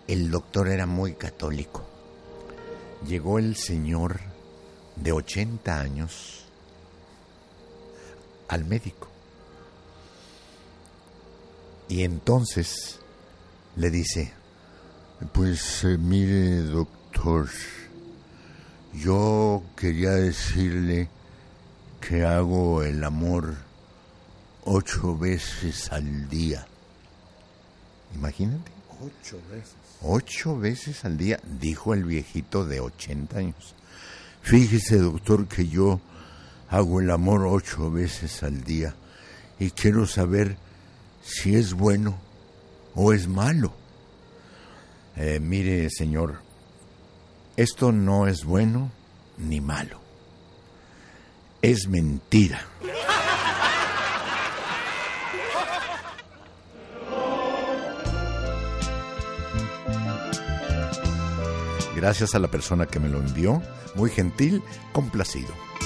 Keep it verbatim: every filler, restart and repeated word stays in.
El doctor era muy católico. Llegó el señor de ochenta años al médico. Y entonces le dice: pues eh, mire, doctor, yo quería decirle que hago el amor ocho veces al día. Imagínate. Ocho veces. Ocho veces al día, dijo el viejito de ochenta años. Fíjese, doctor, que yo hago el amor ocho veces al día y quiero saber si es bueno o es malo. Eh, mire, señor, esto no es bueno ni malo. Es mentira. Gracias a la persona que me lo envió, muy gentil, complacido.